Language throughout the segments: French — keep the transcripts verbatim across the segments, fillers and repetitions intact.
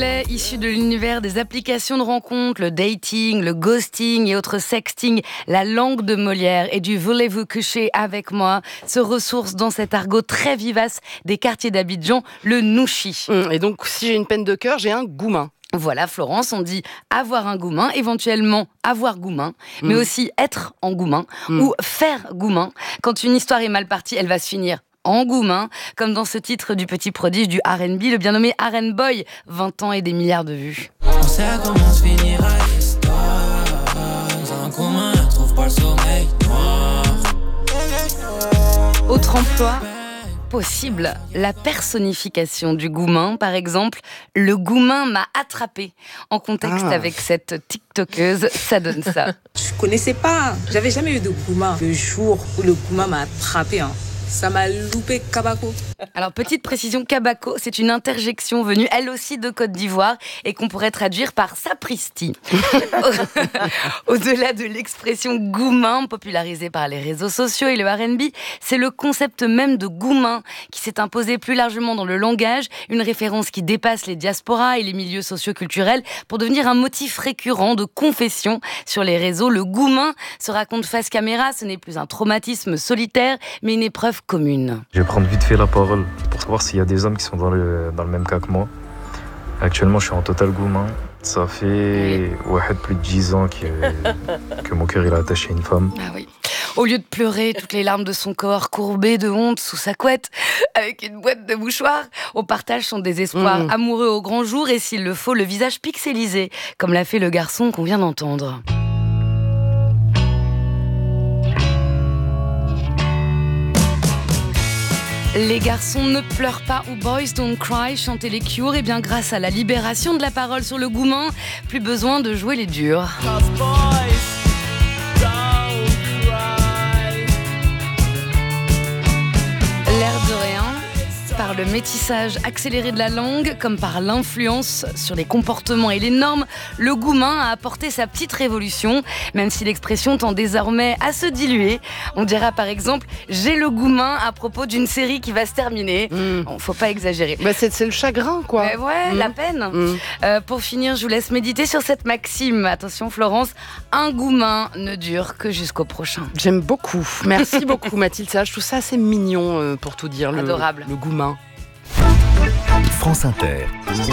Issu de l'univers des applications de rencontres, le dating, le ghosting et autres sexting, la langue de Molière et du « voulez-vous coucher avec moi » se ressource dans cet argot très vivace des quartiers d'Abidjan, le nouchi. Et donc, si j'ai une peine de cœur, j'ai un goumin. Voilà, Florence, on dit avoir un goumin, éventuellement avoir goumin, mmh. mais aussi être en goumin mmh. ou faire goumin. Quand une histoire est mal partie, elle va se finir en goumin, comme dans ce titre du petit prodige du R and B, le bien nommé R and Boy, vingt ans et des milliards de vues. On sait comment se finira l'histoire, un goumin ne trouve pas le sommeil noir. Autre emploi possible, la personnification du goumin, par exemple, le goumin m'a attrapé. En contexte ah. avec cette tiktokeuse, ça donne ça. Je connaissais pas, j'avais jamais eu de goumin. Le jour où le goumin m'a attrapé, hein. Ça m'a loupé Kabako. Alors, petite précision, Kabako, c'est une interjection venue, elle aussi, de Côte d'Ivoire et qu'on pourrait traduire par sapristi. Au-delà de l'expression goumin, popularisée par les réseaux sociaux et le R and B, c'est le concept même de goumin qui s'est imposé plus largement dans le langage, une référence qui dépasse les diasporas et les milieux socioculturels pour devenir un motif récurrent de confession sur les réseaux. Le goumin se raconte face caméra, ce n'est plus un traumatisme solitaire, mais une épreuve commune. Je vais prendre vite fait la parole pour savoir s'il y a des hommes qui sont dans le, dans le même cas que moi. Actuellement, je suis en total goumin. Ça fait ouais, plus de dix ans que, que mon cœur il est attaché à une femme. Ah oui. Au lieu de pleurer toutes les larmes de son corps, courbé de honte sous sa couette, avec une boîte de mouchoirs, on partage son désespoir mmh. amoureux au grand jour et s'il le faut, le visage pixelisé, comme l'a fait le garçon qu'on vient d'entendre. Les garçons ne pleurent pas ou Boys Don't Cry, chanter les Cure, et bien grâce à la libération de la parole sur le goumin, plus besoin de jouer les durs. L'air de rien, par le métissage accéléré de la langue, comme par l'influence sur les comportements et les normes, le goumin a apporté sa petite révolution, même si l'expression tend désormais à se diluer. On dira par exemple « j'ai le goumin » à propos d'une série qui va se terminer. Mmh. Bon, faut pas exagérer. Bah c'est, c'est le chagrin, quoi. Mais ouais, mmh. la peine. Mmh. Euh, pour finir, je vous laisse méditer sur cette maxime. Attention Florence, un goumin ne dure que jusqu'au prochain. J'aime beaucoup. Merci beaucoup Mathilde. Je trouve ça assez mignon, euh, pour tout dire. Le, Adorable. Le goumin. France Inter.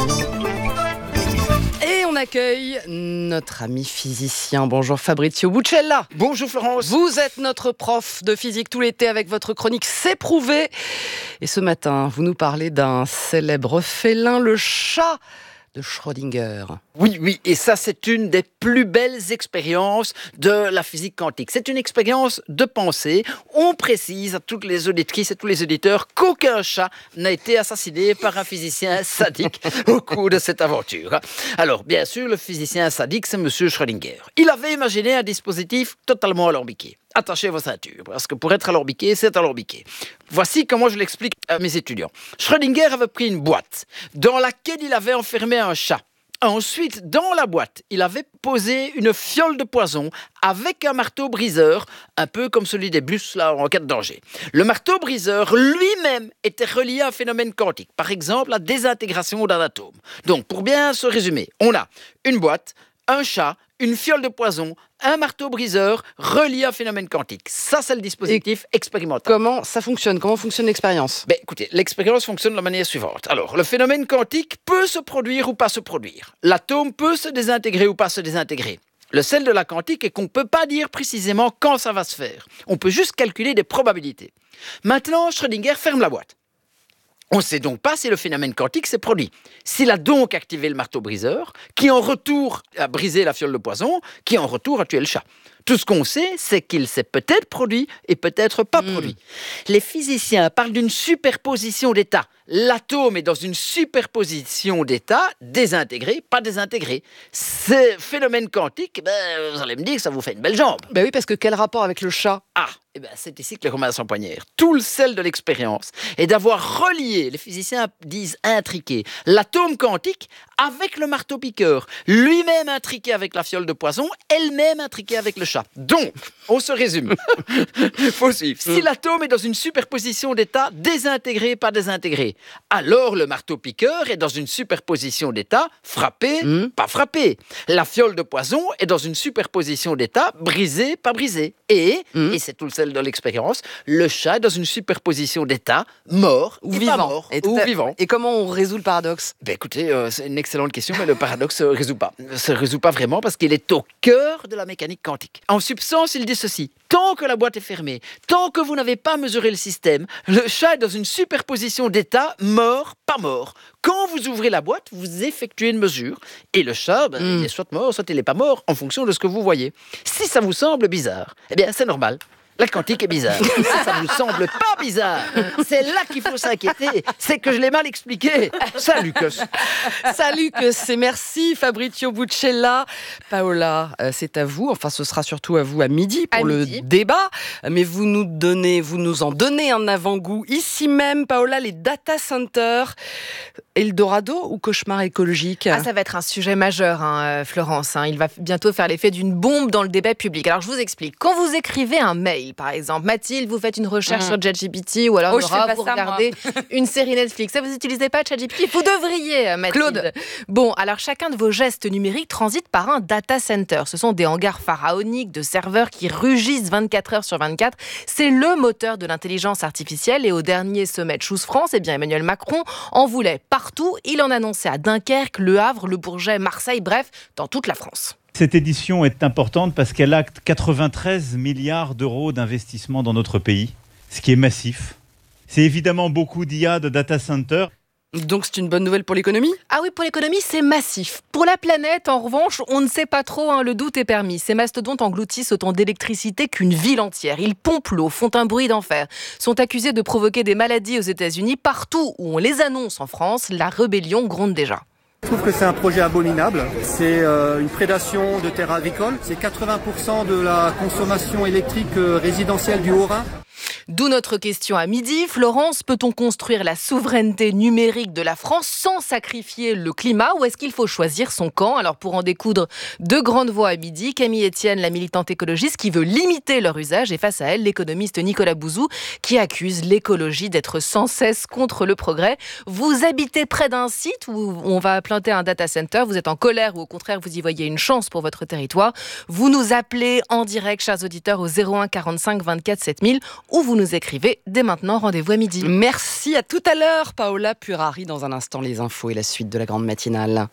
Et on accueille notre ami physicien. Bonjour Fabrizio Buccella. Bonjour Florence. Vous êtes notre prof de physique tout l'été avec votre chronique C'est prouvé. Et ce matin, vous nous parlez d'un célèbre félin, le chat de Schrödinger. Oui, oui, et ça c'est une des plus belles expériences de la physique quantique. C'est une expérience de pensée. On précise à toutes les auditrices et tous les auditeurs qu'aucun chat n'a été assassiné par un physicien sadique au cours de cette aventure. Alors, bien sûr, le physicien sadique, c'est Monsieur Schrödinger. Il avait imaginé un dispositif totalement alambiqué. Attachez vos ceintures, parce que pour être alambiqué, c'est alambiqué. Voici comment je l'explique à mes étudiants. Schrödinger avait pris une boîte dans laquelle il avait enfermé un chat. Ensuite, dans la boîte, il avait posé une fiole de poison avec un marteau briseur, un peu comme celui des bus là, en cas de danger. Le marteau briseur lui-même était relié à un phénomène quantique, par exemple la désintégration d'un atome. Donc, pour bien se résumer, on a une boîte, un chat, une fiole de poison, un marteau briseur relié à un phénomène quantique. Ça, c'est le dispositif Et expérimental. Comment ça fonctionne ? Comment fonctionne l'expérience ? Ben, écoutez, l'expérience fonctionne de la manière suivante. Alors, le phénomène quantique peut se produire ou pas se produire. L'atome peut se désintégrer ou pas se désintégrer. Le sel de la quantique est qu'on ne peut pas dire précisément quand ça va se faire. On peut juste calculer des probabilités. Maintenant, Schrödinger ferme la boîte. On ne sait donc pas si le phénomène quantique s'est produit. S'il a donc activé le marteau briseur, qui en retour a brisé la fiole de poison, qui en retour a tué le chat. Tout ce qu'on sait, c'est qu'il s'est peut-être produit et peut-être pas mmh. produit. Les physiciens parlent d'une superposition d'états. L'atome est dans une superposition d'états, désintégré, pas désintégré. Ce phénomène quantique, ben, vous allez me dire que ça vous fait une belle jambe. Ben oui, parce que quel rapport avec le chat ? Ah, eh ben, c'est ici que les Romains s'empoignèrent. Tout le sel de l'expérience est d'avoir relié, les physiciens disent intriqué, l'atome quantique avec le marteau-piqueur, lui-même intriqué avec la fiole de poison, elle-même intriquée avec le chat. chat. Donc, on se résume. Faut suivre. Si l'atome est dans une superposition d'états désintégrés, pas désintégrés, alors le marteau-piqueur est dans une superposition d'états frappé, Mm. pas frappé. La fiole de poison est dans une superposition d'états brisé, pas brisé. Et, Mm. et c'est tout le sel de l'expérience, le chat est dans une superposition d'états mort Ou et vivant. pas mort. Et tout ou à- vivant. Et comment on résout le paradoxe? Ben écoutez, euh, c'est une excellente question, mais le paradoxe ne se résout pas. Ne se résout pas vraiment parce qu'il est au cœur de la mécanique quantique. En substance, il dit ceci. Tant que la boîte est fermée, tant que vous n'avez pas mesuré le système, le chat est dans une superposition d'états mort, pas mort. Quand vous ouvrez la boîte, vous effectuez une mesure. Et le chat, ben, Mm. il est soit mort, soit il n'est pas mort, en fonction de ce que vous voyez. Si ça vous semble bizarre, eh bien c'est normal. La quantique est bizarre. Si ça ne vous semble pas bizarre, c'est là qu'il faut s'inquiéter. C'est que je l'ai mal expliqué. Salut, Cos. Salut, que c'est merci Fabrizio Buccella. Paola, euh, c'est à vous. Enfin, ce sera surtout à vous à midi pour À le midi. débat. Mais vous nous donnez, vous nous en donnez un avant-goût ici même, Paola, les data centers. Eldorado ou cauchemar écologique? Ah, ça va être un sujet majeur, hein, euh, Florence. hein. Il va bientôt faire l'effet d'une bombe dans le débat public. Alors, je vous explique. Quand vous écrivez un mail, par exemple, Mathilde, vous faites une recherche Mm. sur ChatGPT ou alors Oh, je Laura, fais pas vous ça, moi. regardez une série Netflix. Ça, vous n'utilisez pas ChatGPT? Vous devriez, euh, Mathilde. Claude. Bon, alors chacun de vos gestes numériques transite par un data center. Ce sont des hangars pharaoniques de serveurs qui rugissent vingt-quatre heures sur vingt-quatre. C'est le moteur de l'intelligence artificielle. Et au dernier sommet de Choose France, eh bien, Emmanuel Macron en voulait partout. Il en annonçait à Dunkerque, Le Havre, Le Bourget, Marseille, bref, dans toute la France. Cette édition est importante parce qu'elle acte quatre-vingt-treize milliards d'euros d'investissement dans notre pays, ce qui est massif. C'est évidemment beaucoup d'I A, de data centers. Donc c'est une bonne nouvelle pour l'économie? Ah oui, pour l'économie, c'est massif. Pour la planète, en revanche, on ne sait pas trop, hein, le doute est permis. Ces mastodontes engloutissent autant d'électricité qu'une ville entière. Ils pompent l'eau, font un bruit d'enfer, sont accusés de provoquer des maladies aux États-Unis. Partout où on les annonce en France, la rébellion gronde déjà. Je trouve que c'est un projet abominable. C'est euh, une prédation de terres agricoles. C'est quatre-vingts pour cent de la consommation électrique euh, résidentielle du Haut-Rhin. D'où notre question à midi. Florence, peut-on construire la souveraineté numérique de la France sans sacrifier le climat ou est-ce qu'il faut choisir son camp? Alors pour en découdre, deux grandes voix à midi. Camille Etienne, la militante écologiste qui veut limiter leur usage et face à elle, l'économiste Nicolas Bouzou qui accuse l'écologie d'être sans cesse contre le progrès. Vous habitez près d'un site où on va planter un data center, vous êtes en colère ou au contraire vous y voyez une chance pour votre territoire. Vous nous appelez en direct, chers auditeurs, au zéro un quarante-cinq vingt-quatre sept mille ou vous nous écrivez dès maintenant. Rendez-vous à midi. Merci, à tout à l'heure, Paola Purari. Dans un instant, les infos et la suite de la grande matinale.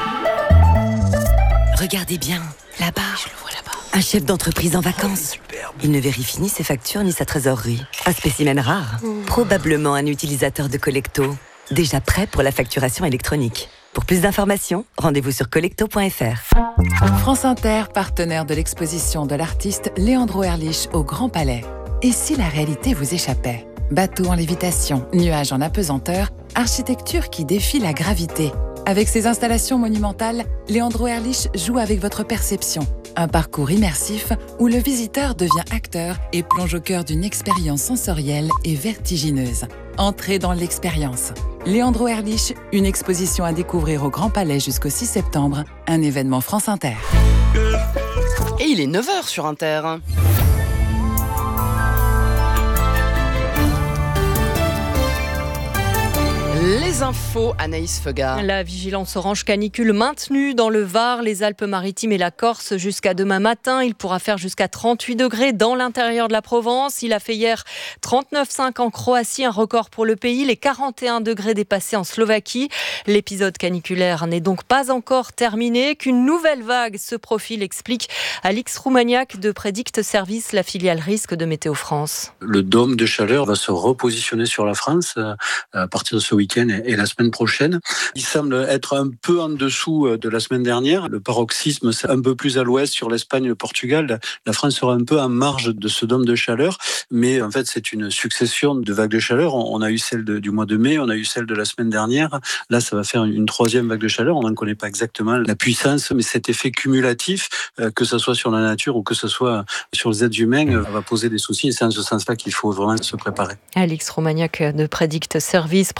Regardez bien, là-bas. Je le vois là-bas. Un chef d'entreprise en vacances. Il ne vérifie ni ses factures ni sa trésorerie. Un spécimen rare. Probablement un utilisateur de Collecto. Déjà prêt pour la facturation électronique. Pour plus d'informations, rendez-vous sur collecto point f r. France Inter, partenaire de l'exposition de l'artiste Leandro Erlich au Grand Palais. Et si la réalité vous échappait? Bateau en lévitation, nuages en apesanteur, architecture qui défie la gravité. Avec ses installations monumentales, Leandro Erlich joue avec votre perception. Un parcours immersif où le visiteur devient acteur et plonge au cœur d'une expérience sensorielle et vertigineuse. Entrez dans l'expérience. Leandro Erlich, une exposition à découvrir au Grand Palais jusqu'au six septembre, un événement France Inter. Et il est neuf heures sur Inter. Les infos, Anaïs Feuga. La vigilance orange canicule maintenue dans le Var, les Alpes-Maritimes et la Corse jusqu'à demain matin. Il pourra faire jusqu'à trente-huit degrés dans l'intérieur de la Provence. Il a fait hier trente-neuf virgule cinq en Croatie, un record pour le pays. Les quarante et un degrés dépassés en Slovaquie. L'épisode caniculaire n'est donc pas encore terminé. Qu'une nouvelle vague se profile, explique Alix Roumaniac de Predict Service, la filiale risque de Météo France. Le dôme de chaleur va se repositionner sur la France à partir de ce week-end et la semaine prochaine. Il semble être un peu en dessous de la semaine dernière. Le paroxysme, c'est un peu plus à l'ouest sur l'Espagne et le Portugal. La France sera un peu en marge de ce dôme de chaleur, mais en fait, c'est une succession de vagues de chaleur. On a eu celle de, du mois de mai, on a eu celle de la semaine dernière. Là, ça va faire une troisième vague de chaleur. On n'en connaît pas exactement la puissance, mais cet effet cumulatif, que ce soit sur la nature ou que ce soit sur les êtres humains, va poser des soucis. Et c'est en ce sens-là qu'il faut vraiment se préparer. Alix Roumaniac de Predict Service, premier semestre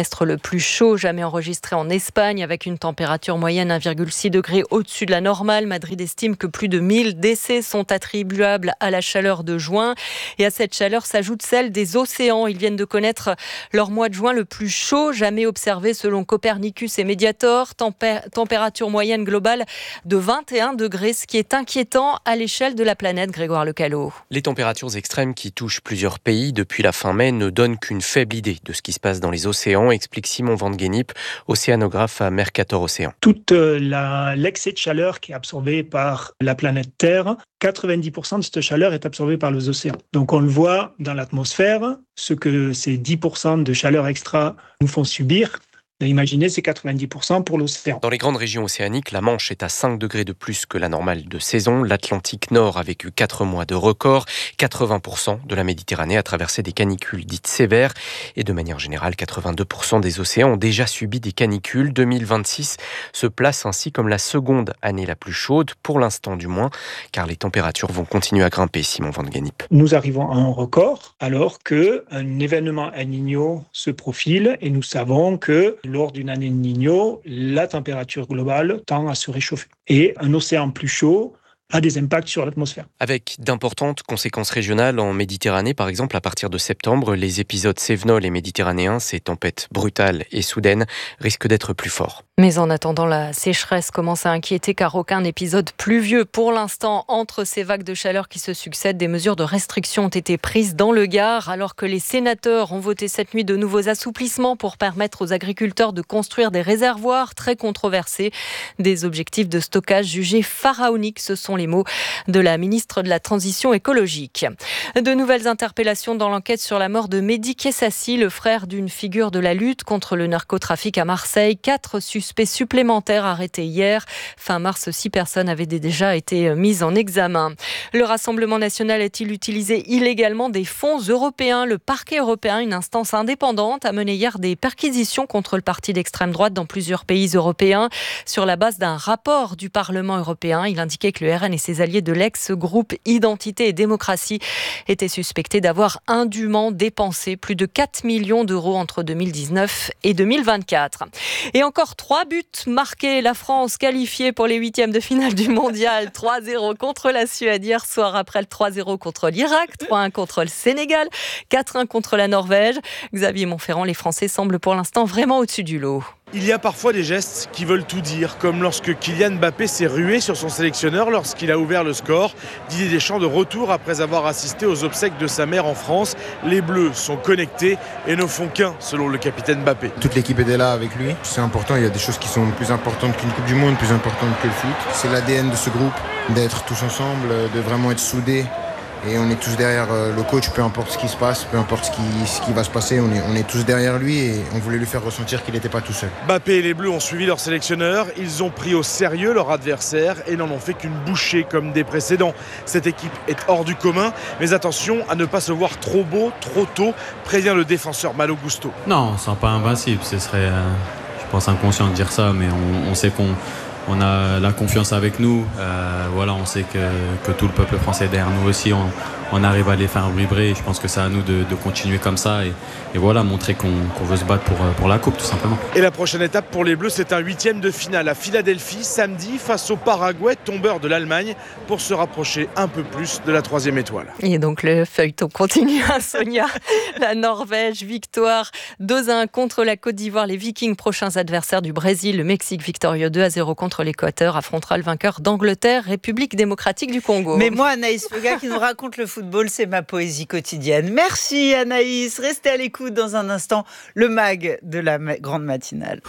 trimestre le plus chaud jamais enregistré en Espagne, avec une température moyenne un virgule six degrés au-dessus de la normale. Madrid estime que plus de mille décès sont attribuables à la chaleur de juin. Et à cette chaleur s'ajoute celle des océans. Ils viennent de connaître leur mois de juin le plus chaud jamais observé selon Copernicus et Mediator. Tempé- température moyenne globale de vingt et un degrés, ce qui est inquiétant à l'échelle de la planète. Grégoire Lecalot. Les températures extrêmes qui touchent plusieurs pays depuis la fin mai ne donnent qu'une faible idée de ce qui se passe dans les océans, explique Simon Van Gennip, océanographe à Mercator Océan. Toute la, l'excès de chaleur qui est absorbé par la planète Terre, quatre-vingt-dix pour cent de cette chaleur est absorbée par les océans. Donc on le voit dans l'atmosphère, ce que ces dix pour cent de chaleur extra nous font subir. Imaginez, c'est quatre-vingt-dix pour cent pour l'océan. Dans les grandes régions océaniques, la Manche est à cinq degrés de plus que la normale de saison. L'Atlantique Nord a vécu quatre mois de record. quatre-vingts pour cent de la Méditerranée a traversé des canicules dites sévères. Et de manière générale, quatre-vingt-deux pour cent des océans ont déjà subi des canicules. deux mille vingt-six se place ainsi comme la seconde année la plus chaude, pour l'instant du moins, car les températures vont continuer à grimper, Simon Van Gennip. Nous arrivons à un record alors qu'un événement El Niño se profile et nous savons que lors d'une année de Niño, la température globale tend à se réchauffer. Et un océan plus chaud a des impacts sur l'atmosphère. Avec d'importantes conséquences régionales en Méditerranée, par exemple, à partir de septembre, les épisodes cévenols et méditerranéens, ces tempêtes brutales et soudaines, risquent d'être plus forts. Mais en attendant, la sécheresse commence à inquiéter car aucun épisode pluvieux pour l'instant. Entre ces vagues de chaleur qui se succèdent, des mesures de restriction ont été prises dans le Gard, alors que les sénateurs ont voté cette nuit de nouveaux assouplissements pour permettre aux agriculteurs de construire des réservoirs très controversés. Des objectifs de stockage jugés pharaoniques, ce sont les mots de la ministre de la Transition écologique. De nouvelles interpellations dans l'enquête sur la mort de Mehdi Kessassi, le frère d'une figure de la lutte contre le narcotrafic à Marseille. Quatre suspects supplémentaires arrêtés hier. Fin mars, six personnes avaient déjà été mises en examen. Le Rassemblement national a-t-il utilisé illégalement des fonds européens ? Le parquet européen, une instance indépendante, a mené hier des perquisitions contre le parti d'extrême droite dans plusieurs pays européens. Sur la base d'un rapport du Parlement européen, il indiquait que le R N et ses alliés de l'ex-groupe Identité et Démocratie étaient suspectés d'avoir indûment dépensé plus de quatre millions d'euros entre deux mille dix-neuf et deux mille vingt-quatre. Et encore trois buts marqués. La France qualifiée pour les huitièmes de finale du mondial. trois zéro contre la Suède hier soir, après le trois zéro contre l'Irak, trois un contre le Sénégal, quatre un contre la Norvège. Xavier Montferrand, les Français semblent pour l'instant vraiment au-dessus du lot. Il y a parfois des gestes qui veulent tout dire, comme lorsque Kylian Mbappé s'est rué sur son sélectionneur lorsqu'il a ouvert le score. Didier Deschamps de retour après avoir assisté aux obsèques de sa mère en France. Les Bleus sont connectés et ne font qu'un, selon le capitaine Mbappé. Toute l'équipe était là avec lui. C'est important, il y a des choses qui sont plus importantes qu'une Coupe du Monde, plus importantes que le foot. C'est l'A D N de ce groupe, d'être tous ensemble, de vraiment être soudés. Et on est tous derrière le coach, peu importe ce qui se passe, peu importe ce qui, ce qui va se passer, on est, on est tous derrière lui et on voulait lui faire ressentir qu'il n'était pas tout seul. Mbappé et les Bleus ont suivi leur sélectionneur, ils ont pris au sérieux leur adversaire et n'en ont fait qu'une bouchée comme des précédents. Cette équipe est hors du commun, mais attention à ne pas se voir trop beau, trop tôt, prévient le défenseur Malo Gusto. Non, on ne sera pas invincible, ce serait, euh, je pense, inconscient de dire ça, mais on, on sait qu'on On a la confiance avec nous, euh, voilà, on sait que, que tout le peuple français est derrière nous aussi, on, on arrive à les faire vibrer et je pense que c'est à nous de, de continuer comme ça et, et voilà, montrer qu'on, qu'on veut se battre pour, pour la coupe tout simplement. Et la prochaine étape pour les Bleus, c'est un huitième de finale à Philadelphie, samedi, face au Paraguay, tombeur de l'Allemagne, pour se rapprocher un peu plus de la troisième étoile. Et donc le feuilleton continue à Sonia. La Norvège, victoire deux à un contre la Côte d'Ivoire. Les Vikings, prochains adversaires du Brésil. Le Mexique, victorieux deux à zéro contre l'Équateur, affrontera le vainqueur d'Angleterre, République démocratique du Congo. Mais moi, Anaïs Fega, qui nous raconte le football, c'est ma poésie quotidienne. Merci Anaïs. Restez à l'écoute dans un instant. Le mag de la grande matinale.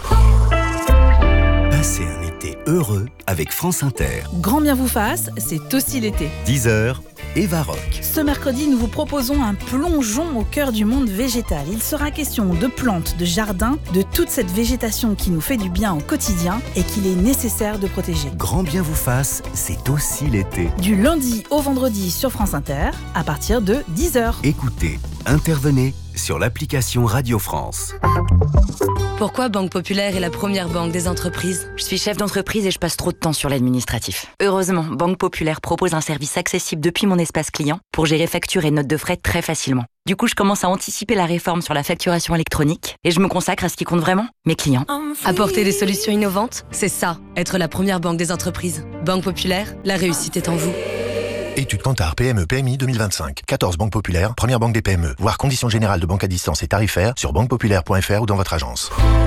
Passez un été heureux avec France Inter. Grand bien vous fasse, c'est aussi l'été. dix heures, Eva Rock. Ce mercredi, nous vous proposons un plongeon au cœur du monde végétal. Il sera question de plantes, de jardins, de toute cette végétation qui nous fait du bien au quotidien et qu'il est nécessaire de protéger. Grand bien vous fasse, c'est aussi l'été. Du lundi au vendredi sur France Inter, à partir de dix heures. Écoutez Intervenez sur l'application Radio France. Pourquoi Banque Populaire est la première banque des entreprises ? Je suis chef d'entreprise et je passe trop de temps sur l'administratif. Heureusement, Banque Populaire propose un service accessible depuis mon espace client pour gérer factures et notes de frais très facilement. Du coup, je commence à anticiper la réforme sur la facturation électronique et je me consacre à ce qui compte vraiment, mes clients. Apporter des solutions innovantes, c'est ça, être la première banque des entreprises. Banque Populaire, la réussite est en vous. Étude Kantar P M E P M I deux mille vingt-cinq. quatorze banques populaires, première banque des P M E. Voir conditions générales de banque à distance et tarifaires sur banque populaire point f r ou dans votre agence.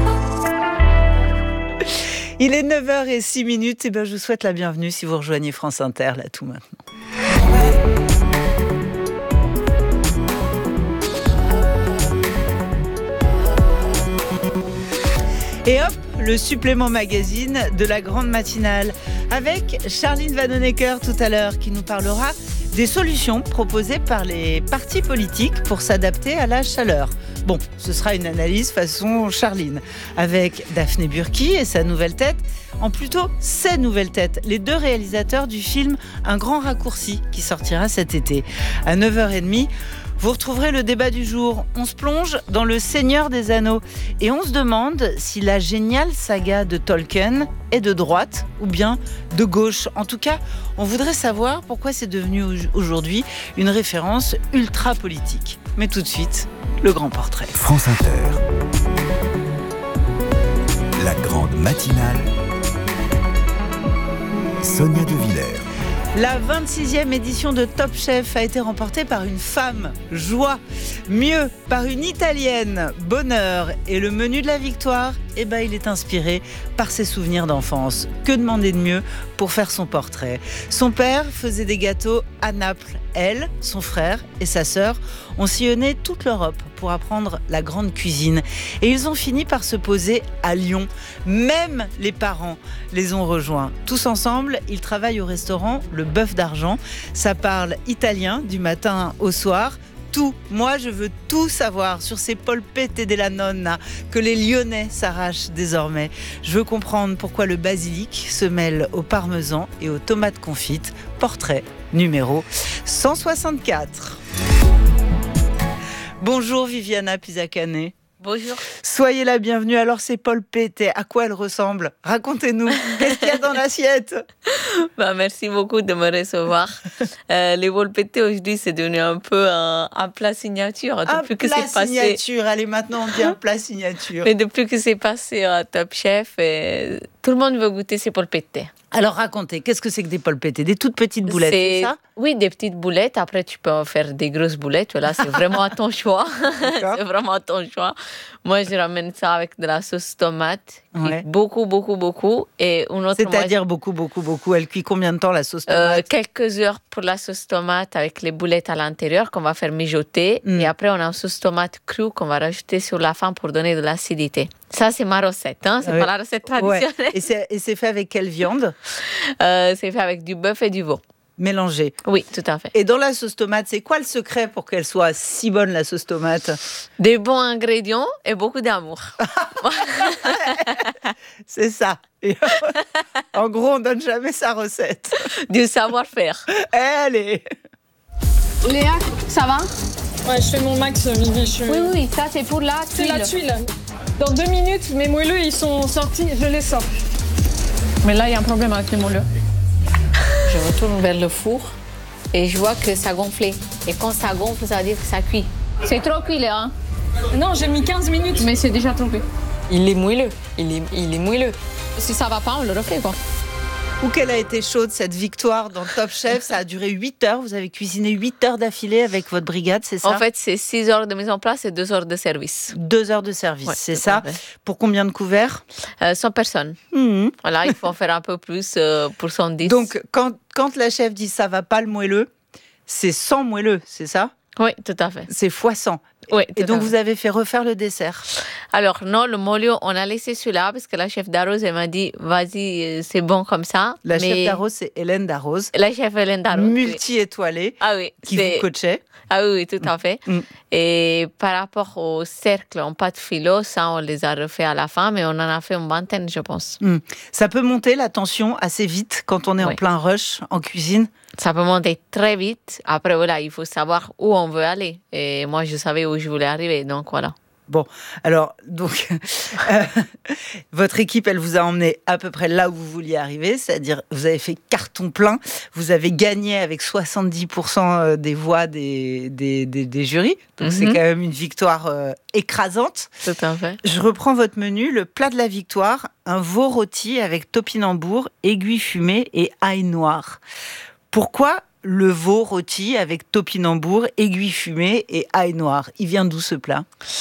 Il est neuf heures zéro six minutes et ben je vous souhaite la bienvenue si vous rejoignez France Inter, là tout maintenant. Et hop, le supplément magazine de la grande matinale avec Charline Vanhoenacker tout à l'heure qui nous parlera des solutions proposées par les partis politiques pour s'adapter à la chaleur. Bon, ce sera une analyse façon Charline avec Daphné Burki et sa nouvelle tête, en plutôt ses nouvelles têtes, les deux réalisateurs du film Un grand raccourci qui sortira cet été. À neuf heures trente, vous retrouverez le débat du jour. On se plonge dans Le Seigneur des Anneaux et on se demande si la géniale saga de Tolkien est de droite ou bien de gauche. En tout cas, on voudrait savoir pourquoi c'est devenu aujourd'hui une référence ultra politique. Mais tout de suite, le grand portrait. France Inter. La grande matinale. Sonia De Villers. La vingt-sixième édition de Top Chef a été remportée par une femme, joie. Mieux, par une Italienne, bonheur. Et le menu de la victoire, eh ben, il est inspiré par ses souvenirs d'enfance. Que demander de mieux pour faire son portrait ? Son père faisait des gâteaux à Naples. Elle, son frère et sa sœur ont sillonné toute l'Europe pour apprendre la grande cuisine. Et ils ont fini par se poser à Lyon. Même les parents les ont rejoints. Tous ensemble, ils travaillent au restaurant Le Bœuf d'Argent. Ça parle italien du matin au soir. Tout, moi je veux tout savoir sur ces polpette della nonna que les Lyonnais s'arrachent désormais. Je veux comprendre pourquoi le basilic se mêle au parmesan et aux tomates confites. Portrait numéro cent soixante-quatre. Bonjour Viviana Pisacane. Bonjour. Soyez la bienvenue. Alors ces polpette, à quoi elles ressemblent ? Racontez-nous. Qu'est-ce qu'il y a dans l'assiette ? Bah, merci beaucoup de me recevoir. Euh, les polpette aujourd'hui c'est devenu un peu un, un plat signature. Un depuis plat que c'est passé... signature. Allez, maintenant on dit un plat signature. Mais depuis que c'est passé à Top Chef, et tout le monde veut goûter ces polpette. Alors racontez, qu'est-ce que c'est que des polpette ? Des toutes petites boulettes, c'est, c'est ça ? Oui, des petites boulettes. Après, tu peux en faire des grosses boulettes. Là, c'est vraiment à ton choix. C'est vraiment à ton choix. Moi, je ramène ça avec de la sauce tomate. Ouais. Beaucoup, beaucoup, beaucoup. Et une autre C'est-à-dire moi, beaucoup, beaucoup, beaucoup. Elle cuit combien de temps, la sauce tomate ? euh, Quelques heures pour la sauce tomate avec les boulettes à l'intérieur qu'on va faire mijoter. Mm. Et après, on a une sauce tomate crue qu'on va rajouter sur la fin pour donner de l'acidité. Ça, c'est ma recette. Hein. C'est ouais. pas la recette traditionnelle. Ouais. Et, c'est, et c'est fait avec quelle viande ? euh, C'est fait avec du bœuf et du veau. Mélangé. Oui, tout à fait. Et dans la sauce tomate, c'est quoi le secret pour qu'elle soit si bonne, la sauce tomate ? Des bons ingrédients et beaucoup d'amour. C'est ça. Et en gros, on donne jamais sa recette. Du savoir-faire. Allez. Léa, ça va ? Ouais, je fais mon max, Vivi. Je... Oui, oui, ça c'est pour la c'est tuile. C'est la tuile. Dans deux minutes, mes moelleux, ils sont sortis, je les sors. Mais là, il y a un problème avec les moelleux. Je retourne vers le four et je vois que ça gonflait. Et quand ça gonfle, ça veut dire que ça cuit. C'est trop cuit, là. Hein. Non, j'ai mis quinze minutes. Mais c'est déjà trop cuit. Il est moelleux. Il est, il est moelleux. Si ça va pas, on le refait, quoi. Ou qu'elle a été chaude, cette victoire dans Top Chef. Ça a duré huit heures. Vous avez cuisiné huit heures d'affilée avec votre brigade, c'est ça ? En fait, c'est six heures de mise en place et deux heures de service. deux heures de service, ouais, c'est ça. Pour combien de couverts ? euh, cent personnes. Mmh. Voilà, il faut en faire un peu plus euh, pour cent dix. Donc, quand, quand la chef dit ça va pas le moelleux, c'est cent moelleux, c'est ça ? Oui, tout à fait. C'est fois cent. Oui, Et donc, vous avez fait refaire le dessert. Alors, non, le molio, on a laissé celui-là parce que la chef d'arrose, elle m'a dit, vas-y, c'est bon comme ça. La mais... chef d'arrose, c'est Hélène Darroze. La chef Hélène Darroze. Multi-étoilée. Ah oui. Qui vous coachait. Ah oui, oui, tout à fait. Mm. Et par rapport au cercle en pâte philo, ça, on les a refait à la fin, mais on en a fait une vingtaine, je pense. Mm. Ça peut monter la tension assez vite quand on est Oui. en plein rush en cuisine. Ça peut monter très vite. Après, voilà, il faut savoir où on veut aller. Et moi, je savais où je voulais arriver, donc voilà. Bon, alors, donc, euh, votre équipe, elle vous a emmené à peu près là où vous vouliez arriver, c'est-à-dire vous avez fait carton plein, vous avez gagné avec soixante-dix pour cent des voix des, des, des, des jurys, donc Mm-hmm. c'est quand même une victoire euh, écrasante. Tout à fait. Je reprends votre menu, le plat de la victoire, un veau rôti avec topinambour, aiguille fumée et ail noir. Pourquoi le veau rôti avec topinambour, aiguille fumée et ail noir? Il vient d'où ce plat?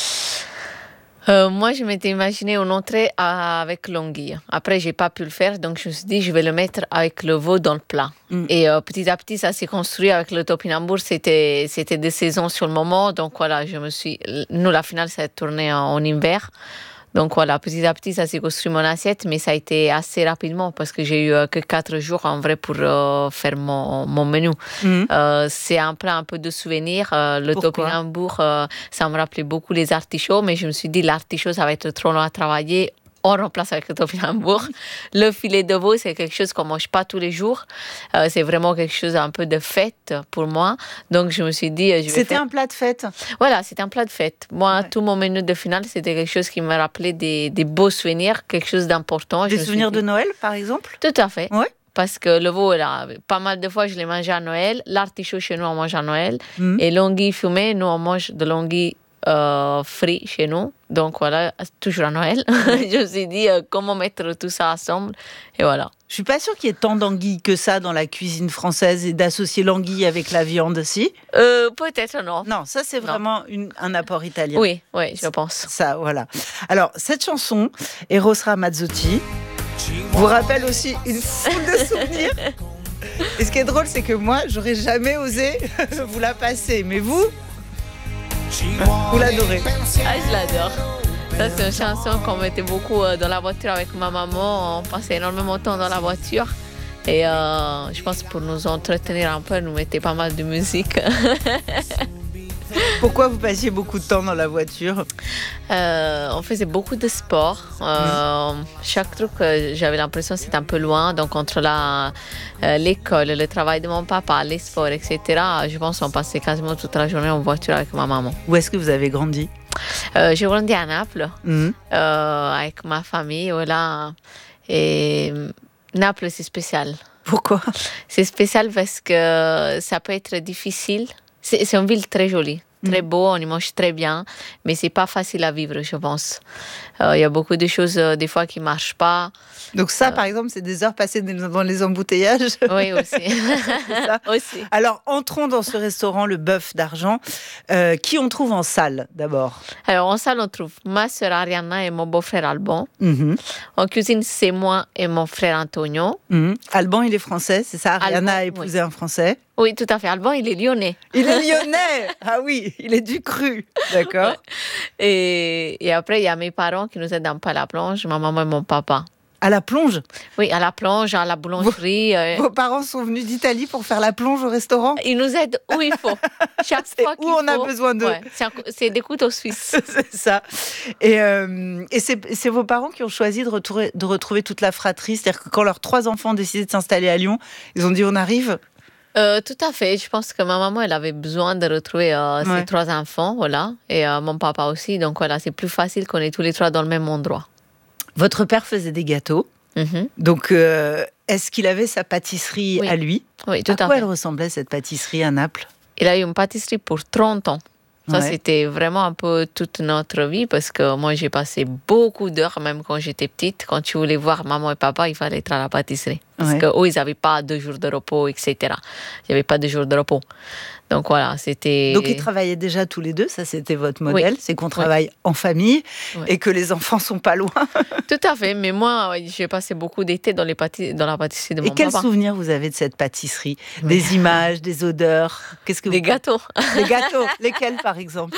Euh, moi, je m'étais imaginé une entrée à- avec l'anguille. Après, j'ai pas pu le faire, donc je me suis dit, je vais le mettre avec le veau dans le plat. Mm. Et euh, petit à petit, ça s'est construit avec le topinambour. C'était, c'était des saisons sur le moment, donc voilà, je me suis. Nous, la finale, ça a tourné en, en hiver. Donc voilà, petit à petit, ça s'est construit mon assiette, mais ça a été assez rapidement parce que j'ai eu euh, que quatre jours en vrai pour euh, faire mon, mon menu. Mhm. Euh, c'est un plat un peu de souvenir. Euh, le Pourquoi topinambour, euh, ça me rappelait beaucoup les artichauts, mais je me suis dit, l'artichaut, ça va être trop long à travailler. On remplace avec le topinambour. Le filet de veau, c'est quelque chose qu'on ne mange pas tous les jours. Euh, c'est vraiment quelque chose un peu de fête pour moi. Donc, je me suis dit... Je vais C'était faire... un plat de fête. Voilà, c'était un plat de fête. Moi, ouais. Tout mon menu de finale, c'était quelque chose qui me rappelait des, des beaux souvenirs, quelque chose d'important. Des souvenirs dit... de Noël, par exemple? Tout à fait. Ouais. Parce que le veau, là, pas mal de fois, je l'ai mangé à Noël. L'artichaut, chez nous, on mange à Noël. Mmh. Et l'anguille fumée, nous, on mange de l'anguille Euh, frit chez nous, donc voilà, toujours à Noël. Je me suis dit euh, comment mettre tout ça ensemble, et voilà. Je suis pas sûre qu'il y ait tant d'anguilles que ça dans la cuisine française et d'associer l'anguille avec la viande aussi. Euh, peut-être non. Non, ça c'est vraiment une, un apport italien. Oui, oui, je pense. Ça, voilà. Alors cette chanson, Eros Ramazzotti, vous rappelle aussi une foule de souvenirs. Et ce qui est drôle, c'est que moi, j'aurais jamais osé vous la passer, mais vous. Vous l'adorez. Ah, je l'adore. Ça, c'est une chanson qu'on mettait beaucoup dans la voiture avec ma maman. On passait énormément de temps dans la voiture. Et euh, je pense que pour nous entretenir un peu, nous mettait pas mal de musique. Pourquoi vous passiez beaucoup de temps dans la voiture? euh, On faisait beaucoup de sport. Euh, mmh. Chaque truc, j'avais l'impression que c'était un peu loin. Donc, entre la, euh, l'école, le travail de mon papa, les sports, et cetera, je pense qu'on passait quasiment toute la journée en voiture avec ma maman. Où est-ce que vous avez grandi? euh, J'ai grandi à Naples, mmh. euh, avec ma famille. Voilà. Et Naples, c'est spécial. Pourquoi? C'est spécial parce que ça peut être difficile. C'est, c'est une ville très jolie, très beau, on y mange très bien, mais c'est pas facile à vivre, je pense. Il euh, y a beaucoup de choses, euh, des fois, qui marchent pas. Donc ça, euh... par exemple, c'est des heures passées dans les embouteillages. Oui, aussi. ça. aussi. Alors, entrons dans ce restaurant, le Bœuf d'Argent. Euh, qui on trouve en salle, d'abord? Alors, en salle, on trouve ma sœur Arianna et mon beau-frère Alban. Mm-hmm. En cuisine, c'est moi et mon frère Antonio. Mm-hmm. Alban, il est français, c'est ça? Arianna Alban, a épousé oui. un français? Oui, tout à fait. Alban, il est lyonnais. Il est lyonnais. Ah oui, il est du cru. D'accord. Ouais. Et, et après, il y a mes parents qui nous aident un peu à la plonge, ma maman et mon papa. À la plonge? Oui, à la plonge, à la boulangerie. Vos, euh... vos parents sont venus d'Italie pour faire la plonge au restaurant? Ils nous aident où il faut. Chaque c'est fois où on faut. a besoin d'eux. Ouais, c'est, un, c'est des couteaux suisses. C'est ça. Et, euh, et c'est, c'est vos parents qui ont choisi de retrouver, de retrouver toute la fratrie? C'est-à-dire que quand leurs trois enfants ont décidé de s'installer à Lyon, ils ont dit on arrive? Euh, tout à fait. Je pense que ma maman, elle avait besoin de retrouver euh, ouais. ses trois enfants, voilà, et euh, mon papa aussi. Donc voilà, c'est plus facile qu'on est tous les trois dans le même endroit. Votre père faisait des gâteaux. Mm-hmm. Donc, euh, est-ce qu'il avait sa pâtisserie oui. à lui? Oui, tout à, à quoi fait. elle ressemblait cette pâtisserie à Naples? Il a eu une pâtisserie pour trente ans. Ça, ouais. C'était vraiment un peu toute notre vie parce que moi, j'ai passé beaucoup d'heures, même quand j'étais petite. Quand tu voulais voir maman et papa, il fallait être à la pâtisserie. Parce Ouais. qu'eux, ils n'avaient pas deux jours de repos, et cetera. Il n'y avait pas de jours de repos. Donc voilà, c'était... Donc ils travaillaient déjà tous les deux, ça c'était votre modèle, Oui. c'est qu'on Oui. travaille en famille Oui. et que les enfants sont pas loin. Tout à fait, mais moi, ouais, j'ai passé beaucoup d'été dans, les pâti- dans la pâtisserie de Et mon quels papa. souvenirs vous avez de cette pâtisserie? Des images, des odeurs? Qu'est-ce que Des vous... gâteaux. Des gâteaux, lesquels par exemple?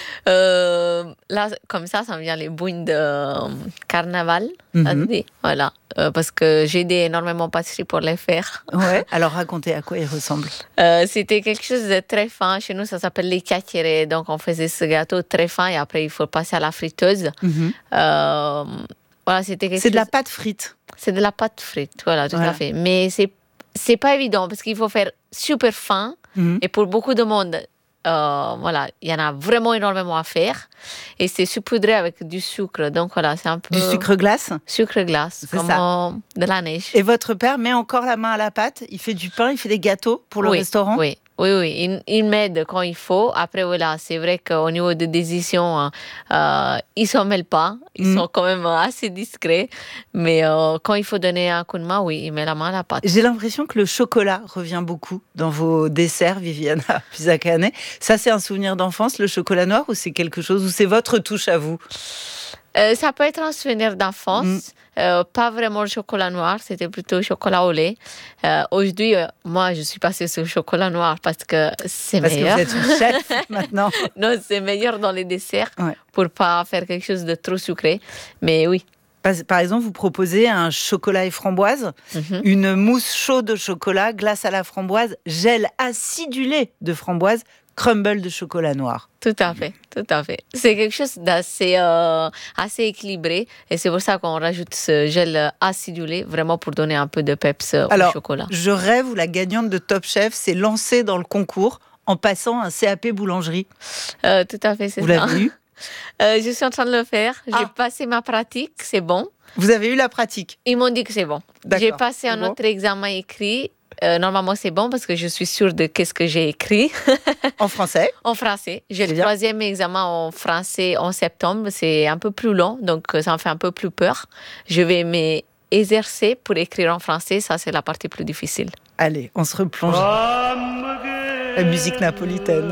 Euh, là, comme ça, ça me vient les bouines de euh, carnaval. ça se Mhm. dit. Voilà. Euh, parce que j'ai aidé énormément pâtisserie pour les faire. Ouais. Alors racontez à quoi ils ressemblent. Euh, c'était quelque chose de très fin. Chez nous, ça s'appelle les chiacchiere. Donc, on faisait ce gâteau très fin et après, il faut passer à la friteuse. Mhm. Euh, voilà, c'était quelque C'est de la chose- pâte frite. C'est de la pâte frite, voilà, tout Voilà. à fait. Mais c'est c'est pas évident parce qu'il faut faire super fin Mhm. et pour beaucoup de monde, euh, voilà, il y en a vraiment énormément à faire et c'est saupoudré avec du sucre. Donc voilà, c'est un peu Du sucre glace? sucre glace, C'est comme ça. euh, de la neige. Et votre père met encore la main à la pâte? Il fait du pain, il fait des gâteaux pour le oui, restaurant? Oui, oui, oui. Il, il m'aide quand il faut. Après, voilà, c'est vrai qu'au niveau des décisions, euh, euh, ils ne s'en mêlent pas. Ils Mm. sont quand même assez discrets. Mais euh, quand il faut donner un coup de main, oui, il met la main à la pâte. J'ai l'impression que le chocolat revient beaucoup dans vos desserts, Viviana Pisacane. Ça, c'est un souvenir d'enfance, le chocolat noir, ou c'est quelque chose, ou c'est votre touche à vous? Euh, ça peut être un souvenir d'enfance, Mm. euh, pas vraiment le chocolat noir, c'était plutôt chocolat au lait. Euh, aujourd'hui, euh, moi, je suis passée sur le chocolat noir parce que c'est Parce meilleur. que vous êtes une chef maintenant. Non, c'est meilleur dans les desserts Ouais. pour pas faire quelque chose de trop sucré. Mais oui. Par, par exemple, vous proposez un chocolat et framboise, Mhm. une mousse chaude au chocolat, glace à la framboise, gel acidulé de framboise, crumble de chocolat noir. Tout à fait, tout à fait. C'est quelque chose d'assez euh, assez équilibré et c'est pour ça qu'on rajoute ce gel acidulé vraiment pour donner un peu de peps euh, Alors, au chocolat. je rêve où la gagnante de Top Chef s'est lancée dans le concours en passant un C A P boulangerie. Euh, tout à fait, c'est Vous ça. l'avez eu? Euh, je suis en train de le faire. J'ai Ah. passé ma pratique, c'est bon. Vous avez eu la pratique? Ils m'ont dit que c'est bon. D'accord, J'ai passé c'est un bon. autre examen écrit. Euh, normalement, c'est bon parce que je suis sûre de qu'est-ce que j'ai écrit. En français? En français. J'ai C'est le bien. troisième examen en français en septembre. C'est un peu plus long, donc euh, ça me fait un peu plus peur. Je vais m'exercer pour écrire en français. Ça, c'est la partie plus difficile. Allez, on se replonge. La musique napolitaine.